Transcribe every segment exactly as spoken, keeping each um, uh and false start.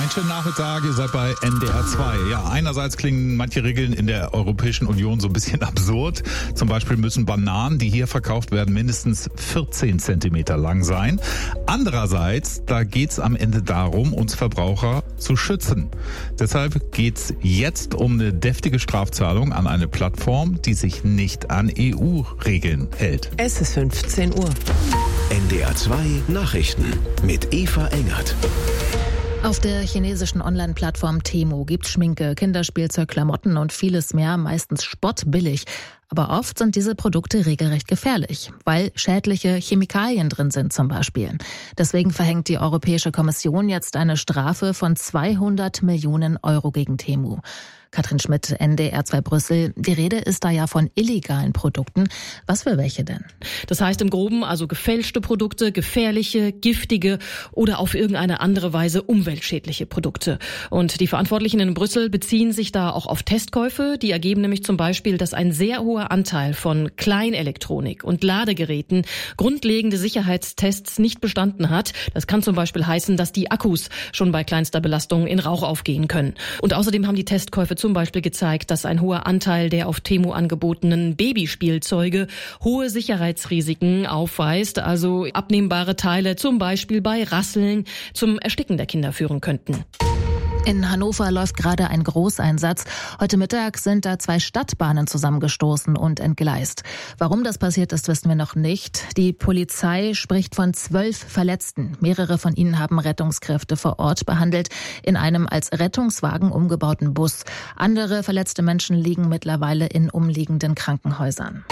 Einen schönen Nachmittag, ihr seid bei N D R zwei. Ja, einerseits klingen manche Regeln in der Europäischen Union so ein bisschen absurd. Zum Beispiel müssen Bananen, die hier verkauft werden, mindestens vierzehn Zentimeter lang sein. Andererseits, da geht's am Ende darum, uns Verbraucher zu schützen. Deshalb geht's jetzt um eine deftige Strafzahlung an eine Plattform, die sich nicht an E U-Regeln hält. Es ist fünfzehn Uhr. N D R zwei Nachrichten mit Eva Engert. Auf der chinesischen Online-Plattform Temu gibt's Schminke, Kinderspielzeug, Klamotten und vieles mehr, meistens spottbillig. Aber oft sind diese Produkte regelrecht gefährlich, weil schädliche Chemikalien drin sind zum Beispiel. Deswegen verhängt die Europäische Kommission jetzt eine Strafe von zweihundert Millionen Euro gegen Temu. Katrin Schmidt, N D R zwei Brüssel. Die Rede ist da ja von illegalen Produkten. Was für welche denn? Das heißt im Groben also gefälschte Produkte, gefährliche, giftige oder auf irgendeine andere Weise umweltschädliche Produkte. Und die Verantwortlichen in Brüssel beziehen sich da auch auf Testkäufe. Die ergeben nämlich zum Beispiel, dass ein sehr hoher Anteil von Kleinelektronik und Ladegeräten grundlegende Sicherheitstests nicht bestanden hat. Das kann zum Beispiel heißen, dass die Akkus schon bei kleinster Belastung in Rauch aufgehen können. Und außerdem haben die Testkäufe zum Beispiel gezeigt, dass ein hoher Anteil der auf Temu angebotenen Babyspielzeuge hohe Sicherheitsrisiken aufweist, also abnehmbare Teile zum Beispiel bei Rasseln zum Ersticken der Kinder führen könnten. In Hannover läuft gerade ein Großeinsatz. Heute Mittag sind da zwei Stadtbahnen zusammengestoßen und entgleist. Warum das passiert ist, wissen wir noch nicht. Die Polizei spricht von zwölf Verletzten. Mehrere von ihnen haben Rettungskräfte vor Ort behandelt, in einem als Rettungswagen umgebauten Bus. Andere verletzte Menschen liegen mittlerweile in umliegenden Krankenhäusern.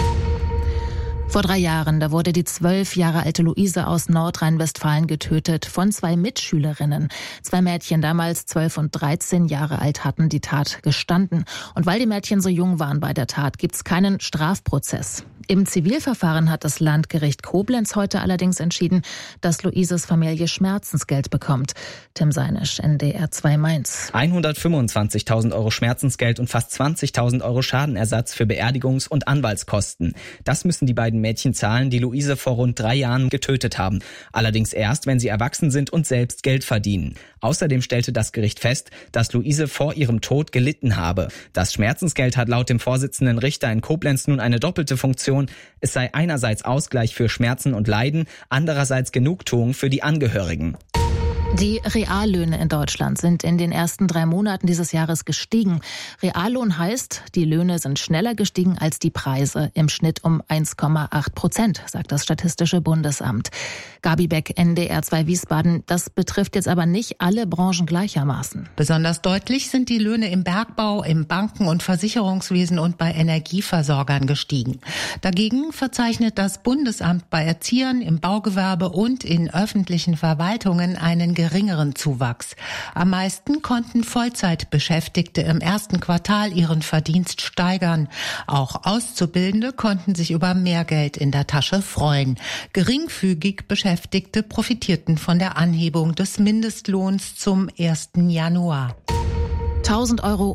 Vor drei Jahren, da wurde die zwölf Jahre alte Luise aus Nordrhein-Westfalen getötet von zwei Mitschülerinnen. Zwei Mädchen, damals zwölf und dreizehn Jahre alt, hatten die Tat gestanden. Und weil die Mädchen so jung waren bei der Tat, gibt's keinen Strafprozess. Im Zivilverfahren hat das Landgericht Koblenz heute allerdings entschieden, dass Luises Familie Schmerzensgeld bekommt. Tim Seinisch, N D R zwei Mainz. hundertfünfundzwanzigtausend Euro Schmerzensgeld und fast zwanzigtausend Euro Schadenersatz für Beerdigungs- und Anwaltskosten. Das müssen die beiden Mädchen zahlen, die Luise vor rund drei Jahren getötet haben. Allerdings erst, wenn sie erwachsen sind und selbst Geld verdienen. Außerdem stellte das Gericht fest, dass Luise vor ihrem Tod gelitten habe. Das Schmerzensgeld hat laut dem Vorsitzenden Richter in Koblenz nun eine doppelte Funktion. Es sei einerseits Ausgleich für Schmerzen und Leiden, andererseits Genugtuung für die Angehörigen. Die Reallöhne in Deutschland sind in den ersten drei Monaten dieses Jahres gestiegen. Reallohn heißt, die Löhne sind schneller gestiegen als die Preise, im Schnitt um eins Komma acht Prozent, sagt das Statistische Bundesamt. Gabi Beck, N D R zwei Wiesbaden. Das betrifft jetzt aber nicht alle Branchen gleichermaßen. Besonders deutlich sind die Löhne im Bergbau, im Banken- und Versicherungswesen und bei Energieversorgern gestiegen. Dagegen verzeichnet das Bundesamt bei Erziehern, im Baugewerbe und in öffentlichen Verwaltungen einen geringeren Zuwachs. Am meisten konnten Vollzeitbeschäftigte im ersten Quartal ihren Verdienst steigern. Auch Auszubildende konnten sich über mehr Geld in der Tasche freuen. Geringfügig Beschäftigte profitierten von der Anhebung des Mindestlohns zum ersten Januar. tausend Euro